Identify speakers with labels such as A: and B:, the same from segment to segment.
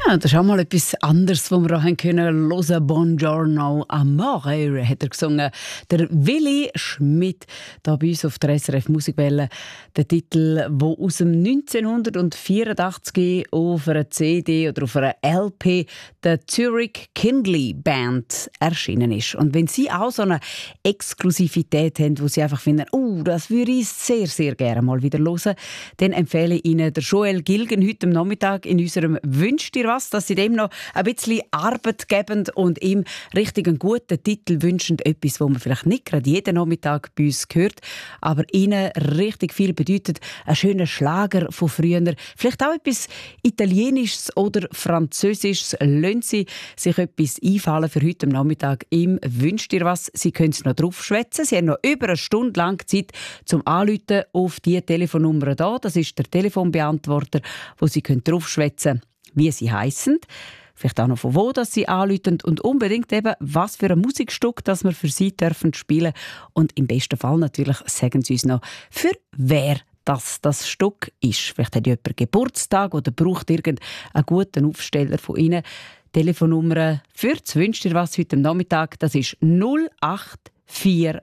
A: Ja, das ist auch mal etwas anderes, was wir auch hören können. Buongiorno amore, hat er gesungen. Der Willi Schmidt, da bei uns auf der SRF Musikwelle. Der Titel, der aus dem 1984 auf einer CD oder auf einer LP der Zurich Kindley Band erschienen ist. Und wenn Sie auch so eine Exklusivität haben, wo Sie einfach finden, das würde ich sehr, sehr gerne mal wieder hören, dann empfehle ich Ihnen der Joel Gilgen heute am Nachmittag in unserem «Wünscht dir was?», dass Sie dem noch ein bisschen Arbeit geben und ihm richtig einen guten Titel wünschen. Etwas, was man vielleicht nicht gerade jeden Nachmittag bei uns hört, aber Ihnen richtig viel bedeutet. Ein schöner Schlager von früher. Vielleicht auch etwas Italienisches oder Französisches. Lassen Sie sich etwas einfallen für heute am Nachmittag im «Wünscht dir was?». Sie können es noch drauf schwätzen. Sie haben noch über eine Stunde lang Zeit zum Anrufen auf die Telefonnummer hier. Das ist der Telefonbeantworter, wo Sie drauf schwätzen können, wie Sie heissen, vielleicht auch noch von wo dass Sie anrufen und unbedingt eben, was für ein Musikstück das wir für Sie dürfen spielen. Und im besten Fall natürlich sagen Sie uns noch, für wer das Stück ist. Vielleicht hat jemand Geburtstag oder braucht irgendeinen guten Aufsteller von Ihnen. Telefonnummer für das «Wünscht dir was» heute am Nachmittag, das ist 0848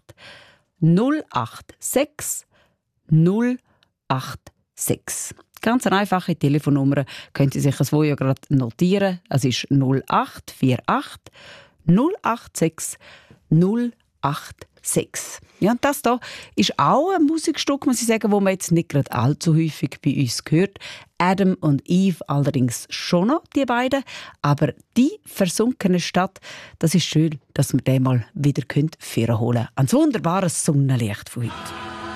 A: 086 086. Ganz eine einfache Telefonnummer, können Sie sich das ja gerade notieren. Es ist 0848 086 086. Ja, und das hier ist auch ein Musikstück, muss ich sagen, das man jetzt nicht gerade allzu häufig bei uns hört. Adam und Eve allerdings schon noch, die beiden. Aber «Die versunkene Stadt», das ist schön, dass wir den mal wieder vorholen können. Ein wunderbares Sonnenlicht von heute.